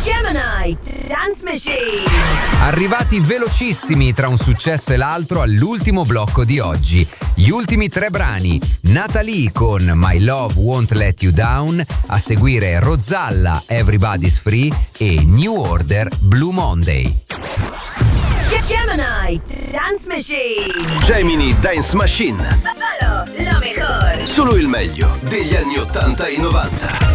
Gemini Dance Machine. Arrivati velocissimi tra un successo e l'altro all'ultimo blocco di oggi. Gli ultimi 3 brani: Natalie con My Love Won't Let You Down, a seguire Rozzalla Everybody's Free e New Order Blue Monday. Gemini Dance Machine. Gemini Dance Machine. Solo lo mejor. Solo il meglio degli anni 80 e 90.